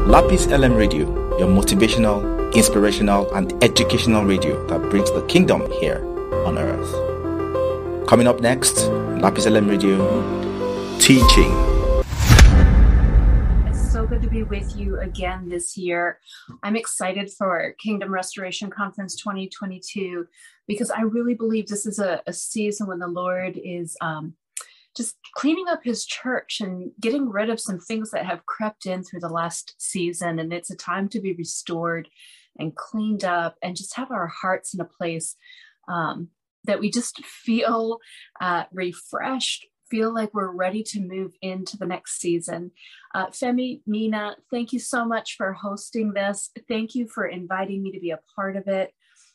Lapis LM Radio, your motivational, inspirational, and educational radio that brings the kingdom here on earth. Coming up next, Lapis LM Radio, teaching. It's so good to be with you again this year. I'm excited for Kingdom Restoration Conference 2022 because I really believe this is a season when the Lord is just cleaning up his church and getting rid of some things that have crept in through the last season. And it's a time to be restored and cleaned up and just have our hearts in a place that we just feel refreshed, feel like we're ready to move into the next season. Femi, Mina, thank you so much for hosting this. Thank you for inviting me to be a part of it.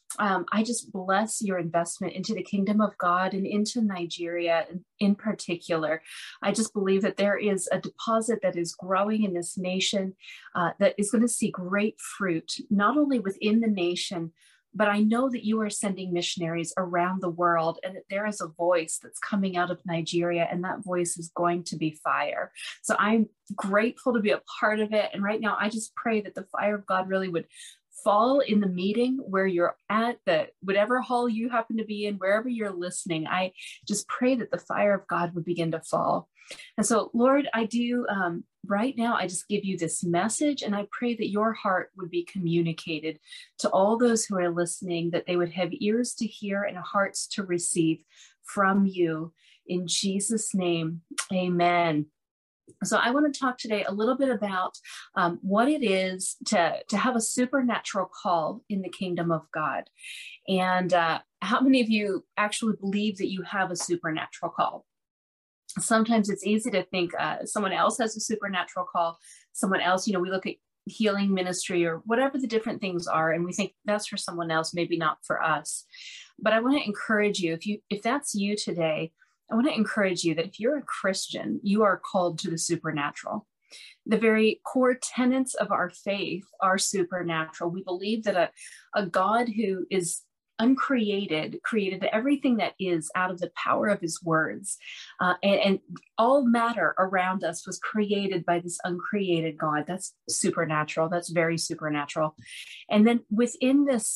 I just bless your investment into the kingdom of God and into Nigeria in particular. I just believe that there is a deposit that is growing in this nation that is going to see great fruit, not only within the nation, but I know that you are sending missionaries around the world and that there is a voice that's coming out of Nigeria, and that voice is going to be fire. So I'm grateful to be a part of it. And right now, I just pray that the fire of God really would fall in the meeting where you're at, whatever hall you happen to be in, wherever you're listening. I just pray that the fire of God would begin to fall. And so, Lord, I do right now, I just give you this message, and I pray that your heart would be communicated to all those who are listening, that they would have ears to hear and hearts to receive from you. In Jesus' name, amen. So I want to talk today a little bit about what it is to have a supernatural call in the kingdom of God. And how many of you actually believe that you have a supernatural call? Sometimes it's easy to think someone else has a supernatural call. Someone else, we look at healing ministry or whatever the different things are, and we think that's for someone else, maybe not for us. But I want to encourage you, if that's you today, I want to encourage you that if you're a Christian, you are called to the supernatural. The very core tenets of our faith are supernatural. We believe that a God who is uncreated, created everything that is out of the power of his words. And all matter around us was created by this uncreated God. That's supernatural. That's very supernatural. And then within this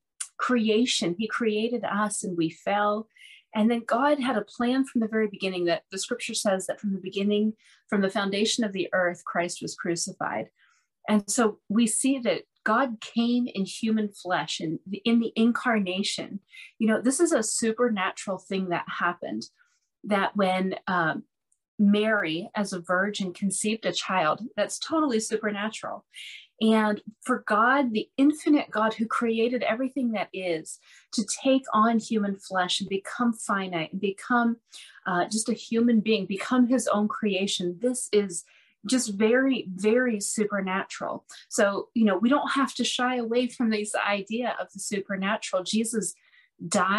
creation, he created us and we fell. And then God had a plan from the very beginning, that the scripture says that from the beginning, from the foundation of the earth, Christ was crucified. And so we see that God came in human flesh and in the incarnation. This is a supernatural thing that happened, that when Mary, as a virgin, conceived a child, that's totally supernatural. And for God, the infinite God who created everything that is, to take on human flesh and become finite and become just a human being, become his own creation, this is just very, very supernatural. So, we don't have to shy away from this idea of the supernatural. Jesus died